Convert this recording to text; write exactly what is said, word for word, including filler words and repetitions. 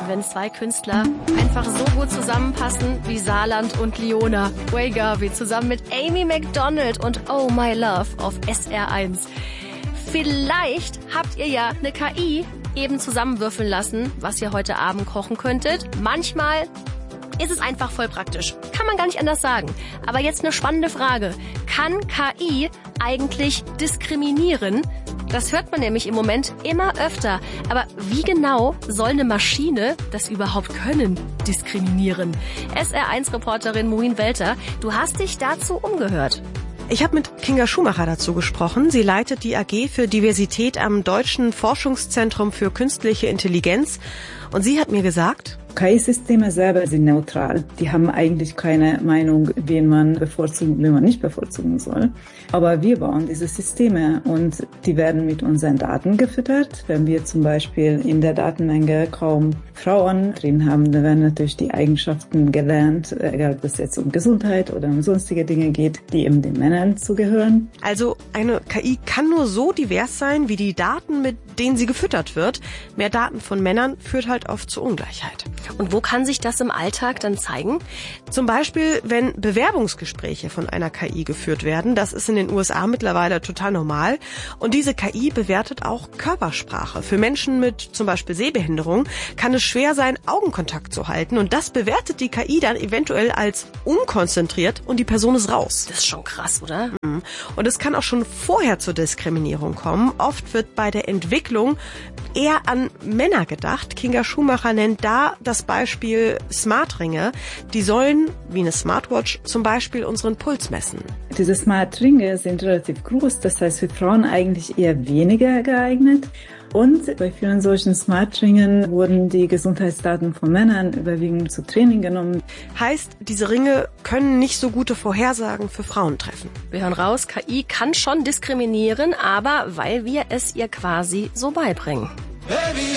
wenn zwei Künstler einfach so gut zusammenpassen wie Saarland und Leona. Way Garvey zusammen mit Amy Macdonald und Oh My Love auf S R eins. Vielleicht habt ihr ja eine K I eben zusammenwürfeln lassen, was ihr heute Abend kochen könntet. Manchmal ist es einfach voll praktisch. Kann man gar nicht anders sagen. Aber jetzt eine spannende Frage. Kann K I eigentlich diskriminieren? Das hört man nämlich im Moment immer öfter. Aber wie genau soll eine Maschine das überhaupt können, diskriminieren? S R eins Reporterin Muin Welter, du hast dich dazu umgehört. Ich habe mit Kinga Schumacher dazu gesprochen. Sie leitet die A G für Diversität am Deutschen Forschungszentrum für künstliche Intelligenz. Und sie hat mir gesagt, K I-Systeme selber sind neutral. Die haben eigentlich keine Meinung, wen man bevorzugen, wen man nicht bevorzugen soll. Aber wir bauen diese Systeme und die werden mit unseren Daten gefüttert. Wenn wir zum Beispiel in der Datenmenge kaum Frauen drin haben, dann werden natürlich die Eigenschaften gelernt, egal ob es jetzt um Gesundheit oder um sonstige Dinge geht, die eben den Männern zugehören. Also eine K I kann nur so divers sein, wie die Daten, mit denen sie gefüttert wird. Mehr Daten von Männern führt halt oft zu Ungleichheit. Und wo kann sich das im Alltag dann zeigen? Zum Beispiel, wenn Bewerbungsgespräche von einer K I geführt werden. Das ist in den U S A mittlerweile total normal. Und diese K I bewertet auch Körpersprache. Für Menschen mit zum Beispiel Sehbehinderung kann es schwer sein, Augenkontakt zu halten. Und das bewertet die K I dann eventuell als unkonzentriert und die Person ist raus. Das ist schon krass, oder? Und es kann auch schon vorher zur Diskriminierung kommen. Oft wird bei der Entwicklung eher an Männer gedacht. Kinga Schumacher nennt da das Beispiel Smartringe. Die sollen, wie eine Smartwatch, zum Beispiel unseren Puls messen. Diese Smartringe sind relativ groß, das heißt für Frauen eigentlich eher weniger geeignet. Und bei vielen solchen Smartringen wurden die Gesundheitsdaten von Männern überwiegend zu Training genommen. Heißt, diese Ringe können nicht so gute Vorhersagen für Frauen treffen. Wir hören raus, K I kann schon diskriminieren, aber weil wir es ihr quasi so beibringen. Baby.